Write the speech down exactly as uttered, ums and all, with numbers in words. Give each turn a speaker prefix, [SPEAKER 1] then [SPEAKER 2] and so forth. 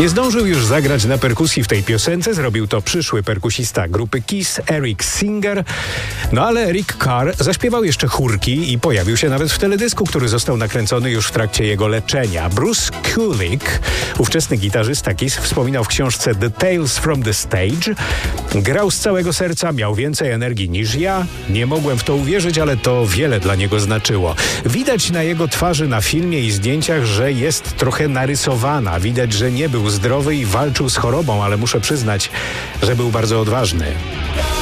[SPEAKER 1] Nie zdążył już zagrać na perkusji w tej piosence, zrobił to przyszły perkusista grupy Kiss, Eric Singer. No ale Eric Carr zaśpiewał jeszcze chórki i pojawił się nawet w teledysku, który został nakręcony już w trakcie jego leczenia. Bruce Kulick, ówczesny gitarzysta Kiss, wspominał w książce The Tales from the Stage: grał z całego serca, miał więcej energii niż ja. Nie mogłem w to uwierzyć, ale to wiele dla niego znaczyło. Widać na jego twarzy na filmie i zdjęciach, że jest trochę narysowana. Widać, że nie był zdrowy i walczył z chorobą, ale muszę przyznać, że był bardzo odważny.